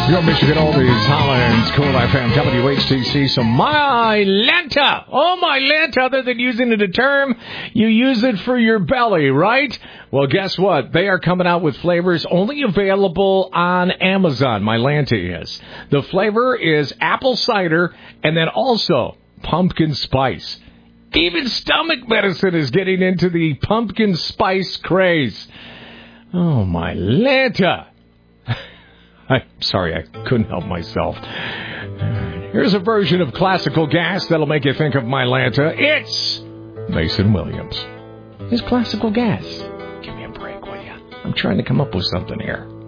Your Michigan Oldies, Holland's Cool FM, WHTC. So my Lanta. Oh, my Lanta. Other than using it a term, you use it for your belly, right? Well, guess what? They are coming out with flavors only available on Amazon. My Lanta is. The flavor is apple cider and then also pumpkin spice. Even stomach medicine is getting into the pumpkin spice craze. Oh, my Lanta. I'm sorry, I couldn't help myself. Here's a version of classical gas that'll make you think of my Lanta. It's Mason Williams. It's classical gas. Give me a break, will you? I'm trying to come up with something here.